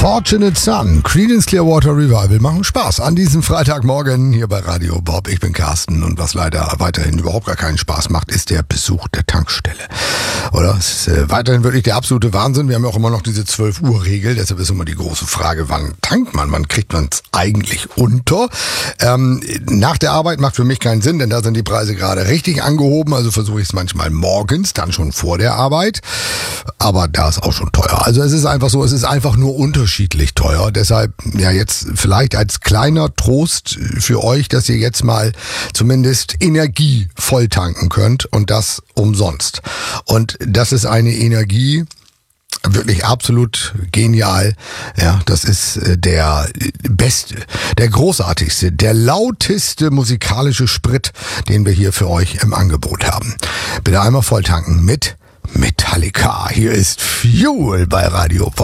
Fortunate Son, Creedence Clearwater Revival machen Spaß an diesem Freitagmorgen hier bei Radio Bob. Ich bin Carsten und was leider weiterhin überhaupt gar keinen Spaß macht, ist der Besuch der Tankstelle. Oder? Es ist weiterhin wirklich der absolute Wahnsinn. Wir haben ja auch immer noch diese 12-Uhr-Regel, deshalb ist immer die große Frage, wann tankt man? Wann kriegt man es eigentlich unter? Nach der Arbeit macht für mich keinen Sinn, denn da sind die Preise gerade richtig angehoben, also versuche ich es manchmal morgens, dann schon vor der Arbeit. Aber da ist auch schon teuer. Also es ist einfach so, es ist einfach nur unterschiedlich teuer. Deshalb ja jetzt vielleicht als kleiner Trost für euch, dass ihr jetzt mal zumindest Energie voll tanken könnt und das umsonst. Und das ist eine Energie, wirklich absolut genial. Ja, das ist der beste, der großartigste, der lauteste musikalische Sprit, den wir hier für euch im Angebot haben. Bitte einmal voll tanken mit Metallica. Hier ist Fuel bei Radio Pop.